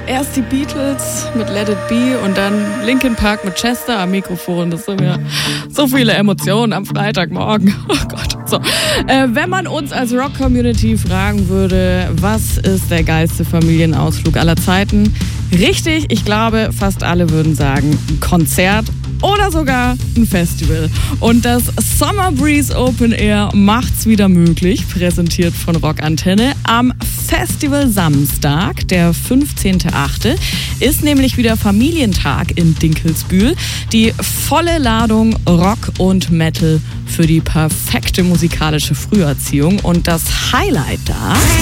erst die Beatles mit Let It Be und dann Linkin Park mit Chester am Mikrofon. Das sind ja so viele Emotionen am Freitagmorgen. Oh Gott. So. Wenn man uns als Rock-Community fragen würde, was ist der geilste Familienausflug aller Zeiten? Richtig, ich glaube, fast alle würden sagen, ein Konzert oder sogar ein Festival. Und das Summer Breeze Open Air macht's wieder möglich, präsentiert von Rock Antenne. Am Festival Samstag, der 15.8., ist nämlich wieder Familientag in Dinkelsbühl. Die volle Ladung Rock und Metal für die perfekte musikalische Früherziehung. Und das Highlight da